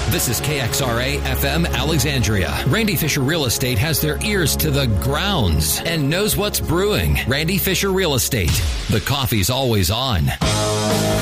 This is KXRA FM Alexandria. Randy Fisher Real Estate has their ears to the grounds and knows what's brewing. Randy Fisher Real Estate. The coffee's always on.